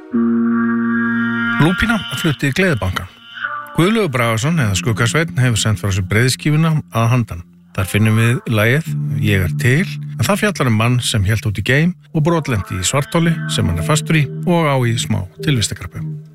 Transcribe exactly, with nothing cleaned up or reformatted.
Lúpína flutti í Gleðibankann. Guðlaugur Bragason eða Skuggasveinn hefur sendt frá sér breiðskífuna að handan. Þar finnum við lagið Ég er til, en það fjallar um mann sem hélt út í geim og brotlendi í svartáli sem hann er fastur í og á í smá tilvistakrabbu.